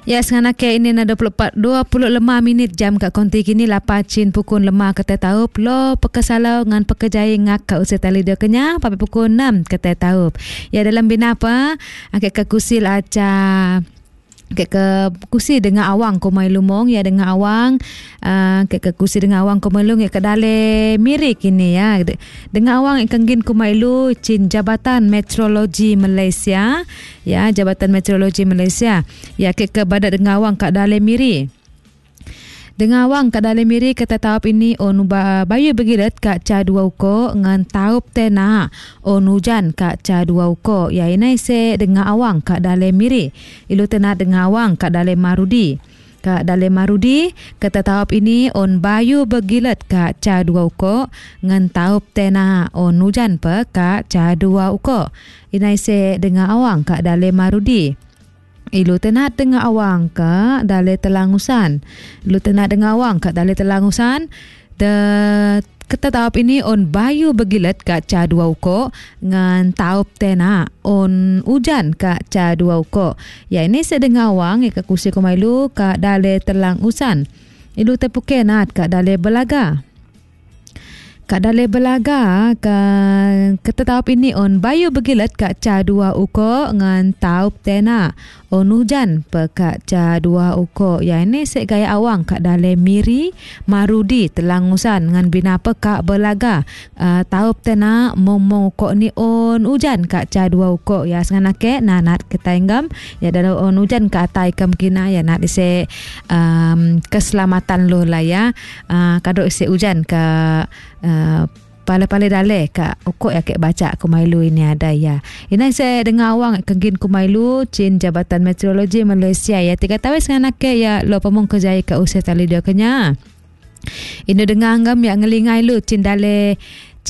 Ya, sekarang ke ini na 25 minit jam kat konti kini lapacin pukul lemah kata tahu lo pekesalau ngan pekejai ngak ka usia tali dia kenya papai pukul 6 kata tahu. Ya dalam bina apa akak ke kusil aca ke kusi dengan awang komai lumong ya dengan awang ke kusi dengan awang komai lumong ya ke dale mirik ini ya dengan awang ikengin komai lu cin Jabatan Meteorologi Malaysia ya Jabatan Meteorologi Malaysia ya ke badak dengan awang kat dale miri dengan awang kat dalam miri kata taup ini on bayu begirat kat ca 2 uko ngan taup tena on hujan kat ca 2 uko ya inai se dengan awang kat dalam miri ilu tena dengan awang kat dalam marudi kata taup ini on bayu begilat kat ca 2 uko ngan taup tena on hujan pe kat ca 2 uko inai se dengan awang kat dalam marudi. Ilu tenat dengan awang ka dale telangusan. Ilu tenat dengan awang ka dale telangusan. Kata taup ini on bayu begilat ka ca 2 uko ngan taup tena on hujan ka ca 2 uko. Ya ini sedengah awang ka kusi komailu ka dale telangusan. Ilu tepukenat ka dale belaga. Kak dale belaga kata taup ini on bayu begilat kat ca 2 uko ngan taup tena on hujan pe kat ca 2 uko ya ini sek gaya awang kat dale miri marudi telangusan ngan bina pe kak belaga taup tena momong uko ni on hujan kat ca 2 uko ya sengan ke nanat kita enggam ya dalam on hujan kat atai kam kina ya nak ise keselamatan lo lah ya kadok ise hujan ke pala-pala dale ka ukok ya kek baca kumailu ini ada ya. Ini saya dengar awang kengin kumailu cin Jabatan Meteorologi Malaysia ya. 3 tahun sekarang ke ya lo pemong kerjai ke usia tali dia kenya. Ini dengar anggam ya ngelingai lu cin dale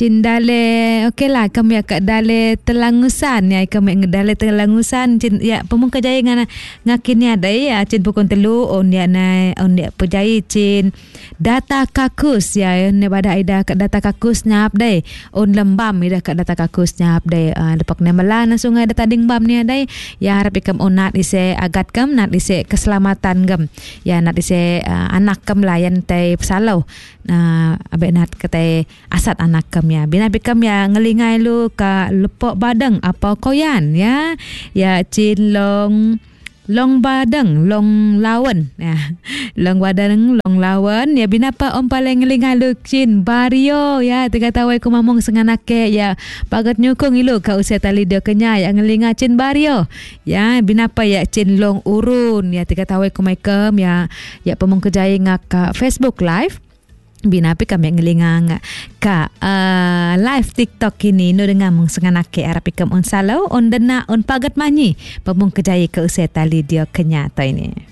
okeylah kami ya kat dale telangusan ya kami ngedale telangusan cin ya pemung kerjaya ngakin ya ada ya cin pukul 3 on dia perjaya cin data kakus ya ne pada ida kat data kakus nyap dai on lembam ida kat data kakus nyap dai lepak ne melan sungai data dingbam ni ada ya harap ikam on nat ise agat kam nat ise keselamatan gam ya nat ise anak kam layan tai pesalau abe nat kata asat anak kam ya bina bekam ya ngelingai lu ka lepok badang apa koyan ya cin long badang long lawan ya long badang long lawan ya bina pa om paling ngelingai lu cin bario ya 3 tahun ku mamong senganake ya pagat nyukung ilu ka usia tali dia kenya ya ngelingai cin bario ya bina pa ya cin long urun ya 3 tahun ku maikem ya pemong kerjai ngak ka Facebook live bina pi kami ngelingang ka live TikTok ini no dengan mengsenganake arapikam on salau on dena on pagat manyi pemung kejai ke usia tali dia kenyato ini.